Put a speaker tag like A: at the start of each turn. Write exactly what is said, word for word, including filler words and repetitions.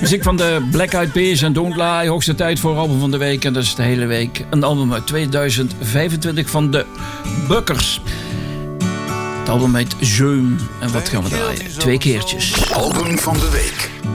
A: Muziek van de Black Eyed Peas en Don't Lie. Hoogste tijd voor album van de week. En dat is de hele week. Een album uit tweeduizend vijfentwintig van de Bukkers. Het album heet Jeum. En wat gaan we draaien? Twee keertjes.
B: Album van de week.